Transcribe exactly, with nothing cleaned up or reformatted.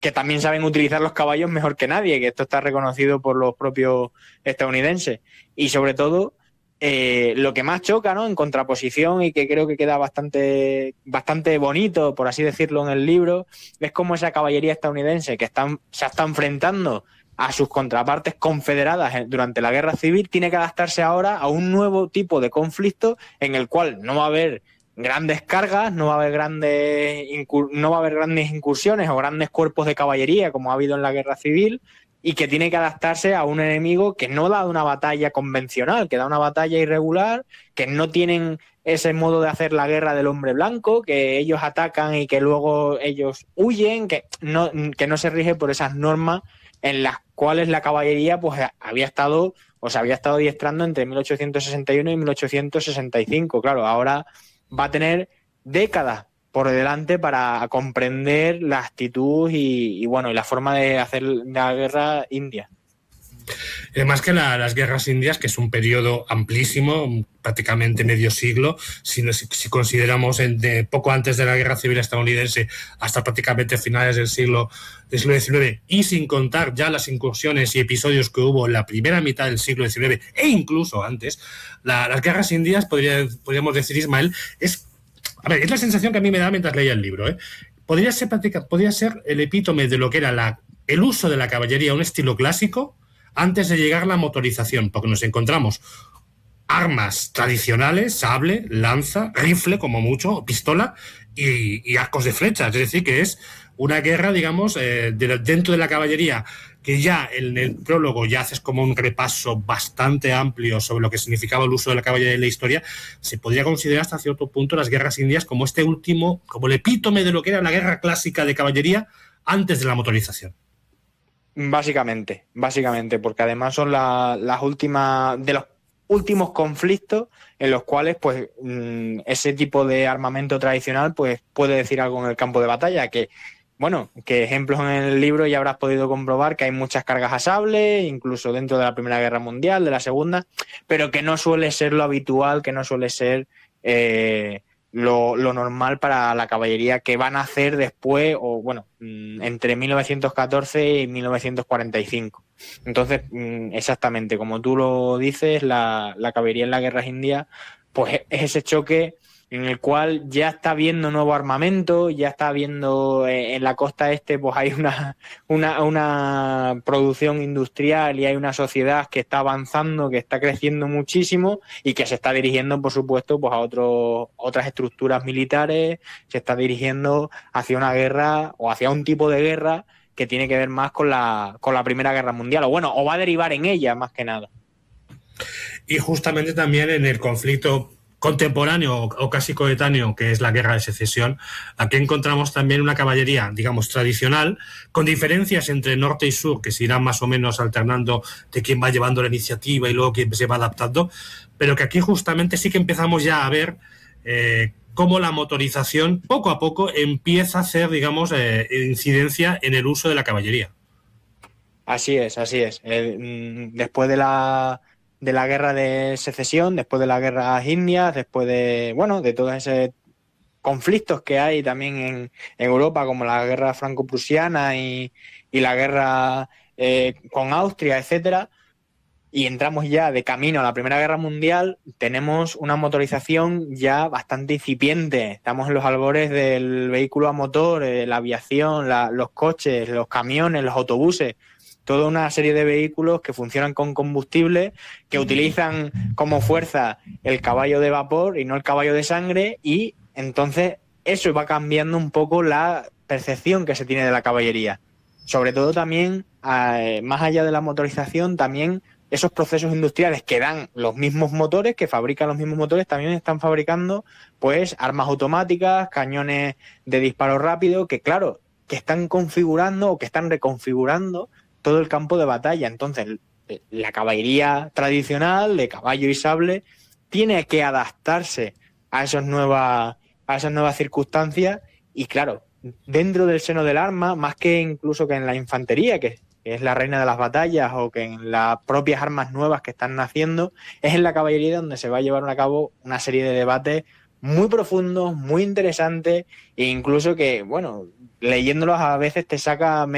que también saben utilizar los caballos mejor que nadie, que esto está reconocido por los propios estadounidenses. Y sobre todo, eh, lo que más choca, ¿no?, en contraposición, y que creo que queda bastante, bastante bonito, por así decirlo, en el libro, es cómo esa caballería estadounidense que están, se está enfrentando a sus contrapartes confederadas durante la guerra civil, tiene que adaptarse ahora a un nuevo tipo de conflicto en el cual no va a haber grandes cargas, no va a haber grandes no va a haber grandes incursiones o grandes cuerpos de caballería como ha habido en la guerra civil, y que tiene que adaptarse a un enemigo que no da una batalla convencional, que da una batalla irregular, que no tienen ese modo de hacer la guerra del hombre blanco, que ellos atacan y que luego ellos huyen, que no, que no se rige por esas normas en las cuales la caballería pues había estado o se había estado adiestrando entre mil ochocientos sesenta y uno y mil ochocientos sesenta y cinco. Claro, ahora va a tener décadas por delante para comprender la actitud y, y bueno, y la forma de hacer la guerra india. Eh, más que la, las guerras indias, que es un periodo amplísimo, prácticamente medio siglo, si, si, si consideramos en, de poco antes de la guerra civil estadounidense hasta prácticamente finales del siglo, del siglo diecinueve, y sin contar ya las incursiones y episodios que hubo en la primera mitad del siglo diecinueve e incluso antes, la, las guerras indias, podría, podríamos decir, Ismael, es, a ver, es la sensación que a mí me da mientras leía el libro, ¿eh? Podría ser, podría ser el epítome de lo que era la, el uso de la caballería, un estilo clásico, antes de llegar la motorización, porque nos encontramos armas tradicionales, sable, lanza, rifle como mucho, pistola y, y arcos de flechas. Es decir, que es una guerra, digamos, eh, de, dentro de la caballería, que ya en el prólogo ya haces como un repaso bastante amplio sobre lo que significaba el uso de la caballería en la historia. Se podría considerar hasta cierto punto las guerras indias como este último, como el epítome de lo que era la guerra clásica de caballería antes de la motorización. Básicamente, básicamente, porque además son la, las últimas, de los últimos conflictos en los cuales, pues, mmm, ese tipo de armamento tradicional, pues, puede decir algo en el campo de batalla, que, bueno, que ejemplos en el libro ya habrás podido comprobar que hay muchas cargas a sable, incluso dentro de la Primera Guerra Mundial, de la Segunda, pero que no suele ser lo habitual, que no suele ser eh, Lo, lo normal para la caballería que van a hacer después, o bueno, entre mil novecientos catorce y mil novecientos cuarenta y cinco. Entonces, exactamente, como tú lo dices, la, la caballería en las guerras indias, pues es ese choque en el cual ya está viendo nuevo armamento, ya está viendo eh, en la costa este, pues hay una, una, una producción industrial y hay una sociedad que está avanzando, que está creciendo muchísimo y que se está dirigiendo, por supuesto, pues a otros, otras estructuras militares, se está dirigiendo hacia una guerra o hacia un tipo de guerra que tiene que ver más con la, con la Primera Guerra Mundial, o bueno, o va a derivar en ella más que nada. Y justamente también en el conflicto contemporáneo o casi coetáneo, que es la guerra de secesión, aquí encontramos también una caballería, digamos, tradicional, con diferencias entre norte y sur, que se irán más o menos alternando de quién va llevando la iniciativa y luego quién se va adaptando, pero que aquí justamente sí que empezamos ya a ver eh, cómo la motorización poco a poco empieza a hacer, digamos, eh, incidencia en el uso de la caballería. Así es, así es. Eh, después de la de la guerra de secesión, después de las guerras indias, después de, bueno, de todos esos conflictos que hay también en, en Europa, como la guerra franco-prusiana y, y la guerra eh, con Austria, etcétera, y entramos ya de camino a la Primera Guerra Mundial, tenemos una motorización ya bastante incipiente. Estamos en los albores del vehículo a motor, eh, la aviación, la, los coches, los camiones, los autobuses, toda una serie de vehículos que funcionan con combustible, que utilizan como fuerza el caballo de vapor y no el caballo de sangre, y entonces eso va cambiando un poco la percepción que se tiene de la caballería. Sobre todo también, eh, más allá de la motorización, también esos procesos industriales que dan los mismos motores, que fabrican los mismos motores, también están fabricando pues armas automáticas, cañones de disparo rápido, que claro, que están configurando o que están reconfigurando todo el campo de batalla. Entonces, la caballería tradicional de caballo y sable tiene que adaptarse a esas nuevas, a esas nuevas circunstancias, y claro, dentro del seno del arma, más que incluso que en la infantería, que que es la reina de las batallas, o que en las propias armas nuevas que están naciendo, es en la caballería donde se va a llevar a cabo una serie de debates muy profundos, muy interesantes, e incluso que, bueno, leyéndolos a veces te saca